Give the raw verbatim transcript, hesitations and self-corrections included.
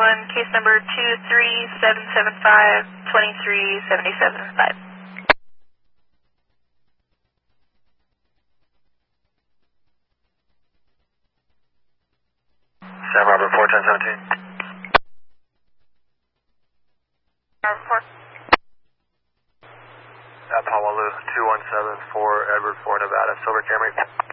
one, case number two three seven seven five, two three seven seven five. Sam Robert four ten seventeen. Report. Uh, Pawalu two one seven four, Edward four, Nevada, Silver Camry.